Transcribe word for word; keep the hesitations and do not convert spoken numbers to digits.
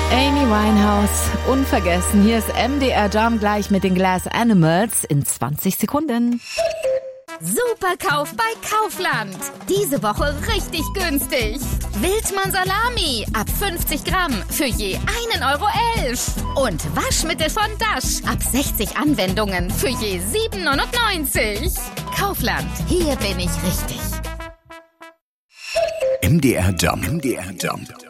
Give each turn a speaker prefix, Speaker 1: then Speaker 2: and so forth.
Speaker 1: Amy Winehouse, unvergessen. Hier ist M D R Jam gleich mit den Glass Animals in zwanzig Sekunden.
Speaker 2: Superkauf bei Kaufland. Diese Woche richtig günstig. Wildmann Salami ab fünfzig Gramm für je einen Euro elf. Und Waschmittel von Dash ab sechzig Anwendungen für je sieben neunundneunzig. Kaufland, hier bin ich richtig.
Speaker 3: M D R Jam. M D R Jam.